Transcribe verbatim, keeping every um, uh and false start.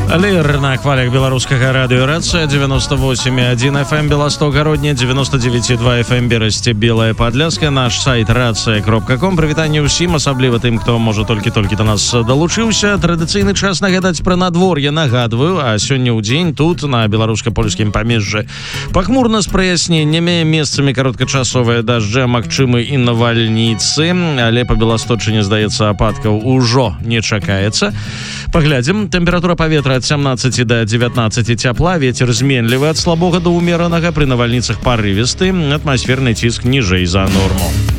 Лир на хвалях беларускага радыёрацыя девяносто восемь и один эф эм Белосток-Гародне, девяносто девять и два эф эм Берасце, Белая Падляска, наш сайт рация кропка ком. Прывітанне ўсім, асабліва тым, хто можа толькі-толькі до нас далучыўся. Традыцыйны час нагадаць пра надвор'е. Нагадваю, а сёння ў дзень тут на беларуска-польскім памежжы пахмурна з праясненнямі, месцамі кароткачасовыя дажджы, магчымы і навальніцы, але па Беласточыне, здаецца, ападкаў ужо не чакаецца. Паглядзім. Тэмпература паветра ад семнадцати до девятнадцати цяпла, ветер зменлівы ад слабога да ўмеранага, пры навальніцах парывісты, атмасферны ціск ніжэй за норму.